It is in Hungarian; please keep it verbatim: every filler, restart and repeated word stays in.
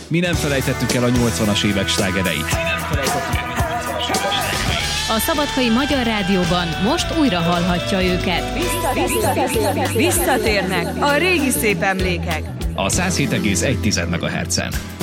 Mi nem felejtettük el a nyolcvanas évek slágereit. A Szabadkai Magyar Rádióban most újra hallhatja őket. Visszatérnek, Visszatérnek a régi szép emlékek. A száz hét egész egy MHz-en.